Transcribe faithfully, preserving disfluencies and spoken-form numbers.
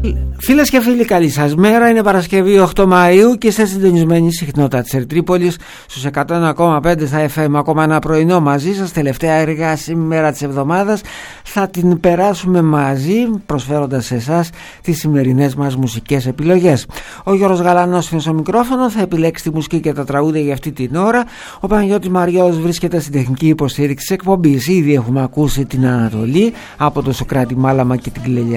Φίλες και φίλοι, καλή σας μέρα. Είναι Παρασκευή οκτώ Μαΐου και είστε συντονισμένοι συχνότητα της Ερτρίπολης στους εκατό ένα κόμμα πέντε στα εφ εμ. Ακόμα ένα πρωινό μαζί σας, τελευταία εργάσιμη μέρα της εβδομάδας. Θα την περάσουμε μαζί, προσφέροντας σε εσάς τις σημερινές μας μουσικές επιλογές. Ο Γιώργος Γαλανός είναι στο μικρόφωνο, θα επιλέξει τη μουσική και τα τραγούδια για αυτή την ώρα. Ο Παναγιώτης Μαριώδης βρίσκεται στην τεχνική υποστήριξη της εκπομπής. Ήδη έχουμε ακούσει την Ανατολή από το Σωκράτη Μάλαμα και την Κλελιά